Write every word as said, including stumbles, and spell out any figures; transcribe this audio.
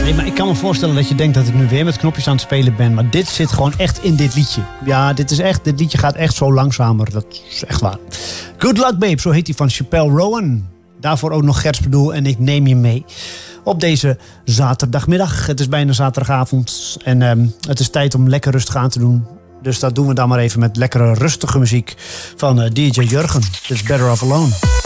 Nee, maar ik kan me voorstellen dat je denkt dat ik nu weer met knopjes aan het spelen ben. Maar dit zit gewoon echt in dit liedje. Ja, dit is echt, dit liedje gaat echt zo langzamer. Dat is echt waar. Good Luck Babe, zo heet hij van Chappelle Rowan. Daarvoor ook nog Gert Bedoel en ik neem je mee. Op deze zaterdagmiddag. Het is bijna zaterdagavond. En um, het is tijd om lekker rustig aan te doen. Dus dat doen we dan maar even met lekkere rustige muziek van uh, D J Jurgen. It's Better Off Alone.